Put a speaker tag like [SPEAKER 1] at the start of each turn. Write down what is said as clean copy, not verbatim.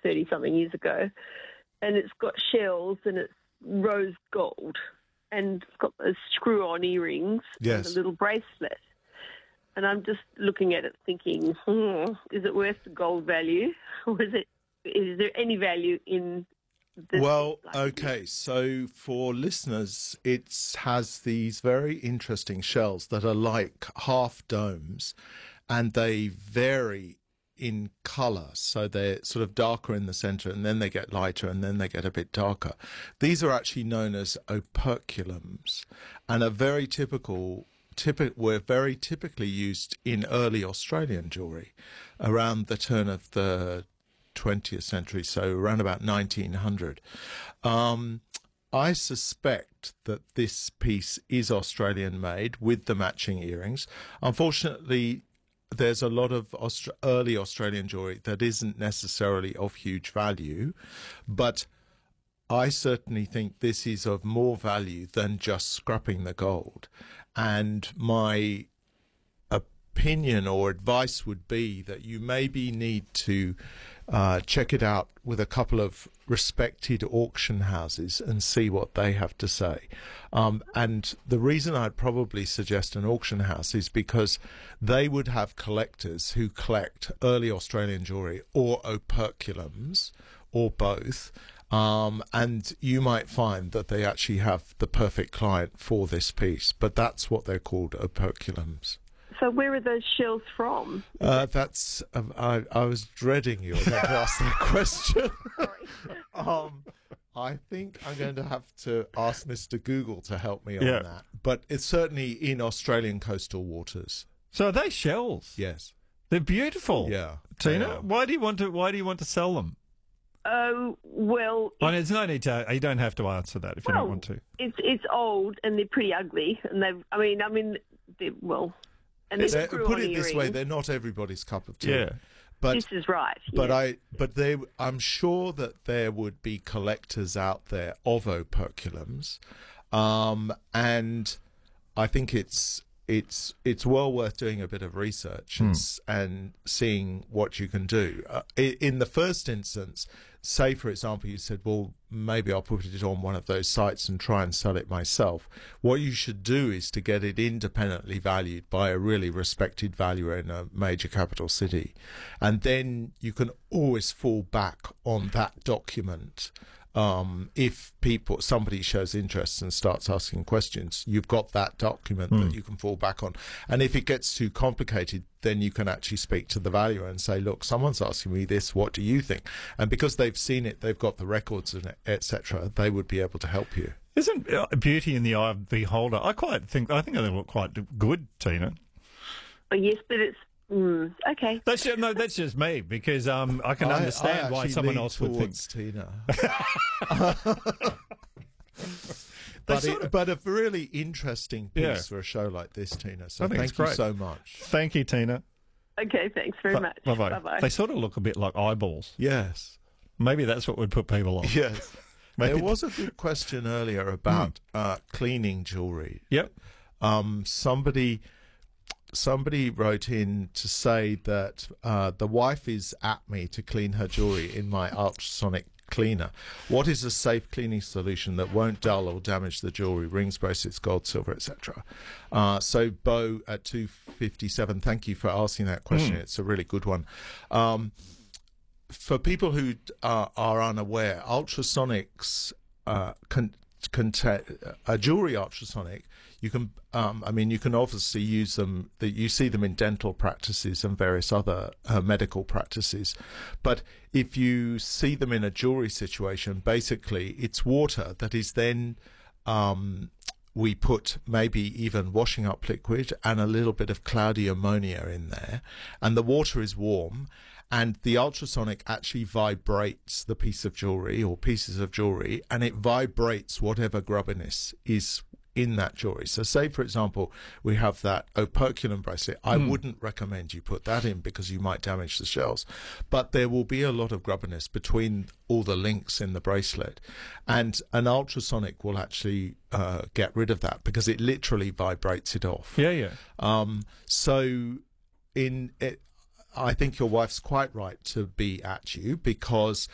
[SPEAKER 1] 30-something years ago, and it's got shells and it's rose gold, and it's got those screw-on earrings and a little bracelet. And I'm just looking at it thinking, is it worth the gold value, or is there any value in this?
[SPEAKER 2] Well, okay, so for listeners, it has these very interesting shells that are like half domes, and they vary in colour. So they're sort of darker in the centre, and then they get lighter, and then they get a bit darker. These are actually known as operculums, and are very were very typically used in early Australian jewellery around the turn of the 20th century, so around about 1900. I suspect that this piece is Australian made with the matching earrings. Unfortunately, there's a lot of early Australian jewellery that isn't necessarily of huge value, but I certainly think this is of more value than just scrapping the gold. And my opinion or advice would be that you maybe need to check it out with a couple of respected auction houses and see what they have to say. And the reason I'd probably suggest an auction house is because they would have collectors who collect early Australian jewellery or operculums or both. And you might find that they actually have the perfect client for this piece, but that's what they're called, operculums.
[SPEAKER 1] So where are those shells from?
[SPEAKER 2] That's I was dreading you were going to ask that question.
[SPEAKER 1] Sorry.
[SPEAKER 2] I think I'm going to have to ask Mr. Google to help me on that. But it's certainly in Australian coastal waters.
[SPEAKER 3] So are they shells?
[SPEAKER 2] Yes.
[SPEAKER 3] They're beautiful.
[SPEAKER 2] Yeah.
[SPEAKER 3] Tina, why do you want to sell them?
[SPEAKER 1] Oh, well...
[SPEAKER 3] there's no need to... You don't have to answer that if you don't want to.
[SPEAKER 1] It's old and they're pretty ugly. And they've... And
[SPEAKER 2] put it this way, they're not everybody's cup of tea.
[SPEAKER 3] Yeah.
[SPEAKER 2] But,
[SPEAKER 1] this is right.
[SPEAKER 2] But I'm sure that there would be collectors out there of operculums. And I think it's well worth doing a bit of research and seeing what you can do. In the first instance, say, for example, you said, well, maybe I'll put it on one of those sites and try and sell it myself. What you should do is to get it independently valued by a really respected valuer in a major capital city. And then you can always fall back on that document. If somebody shows interest and starts asking questions, you've got that document that you can fall back on. And if it gets too complicated, then you can actually speak to the valuer and say, look, someone's asking me this, what do you think? And because they've seen it, they've got the records and etc., they would be able to help you.
[SPEAKER 3] Isn't beauty in the eye of the beholder? I think they look quite good, Tina.
[SPEAKER 1] Oh, yes, but it's... okay.
[SPEAKER 3] That's just me, because I can understand why someone else would think.
[SPEAKER 2] Tina. But a really interesting piece for a show like this, Tina. So thank you so much.
[SPEAKER 3] Thank you, Tina.
[SPEAKER 1] Okay, thanks very much.
[SPEAKER 3] Bye-bye.
[SPEAKER 1] Bye-bye.
[SPEAKER 3] They sort of look a bit like eyeballs.
[SPEAKER 2] Yes.
[SPEAKER 3] Maybe that's what would put people off.
[SPEAKER 2] Yes. There was a good question earlier about cleaning jewellery.
[SPEAKER 3] Yep.
[SPEAKER 2] Somebody wrote in to say that the wife is at me to clean her jewellery in my ultrasonic cleaner. What is a safe cleaning solution that won't dull or damage the jewellery, rings, bracelets, gold, silver, etc.? So Bo at 257, thank you for asking that question. It's a really good one. For people who are unaware, ultrasonics a jewelry ultrasonic, you can you can obviously use them, that you see them in dental practices and various other medical practices, but if you see them in a jewelry situation, basically it's water that is then we put maybe even washing up liquid and a little bit of cloudy ammonia in there, and the water is warm, and the ultrasonic actually vibrates the piece of jewellery or pieces of jewellery, and it vibrates whatever grubbiness is in that jewellery. So say, for example, we have that operculum bracelet. I wouldn't recommend you put that in because you might damage the shells. But there will be a lot of grubbiness between all the links in the bracelet. And an ultrasonic will actually get rid of that because it literally vibrates it off.
[SPEAKER 3] Yeah.
[SPEAKER 2] So I think your wife's quite right to be at you, because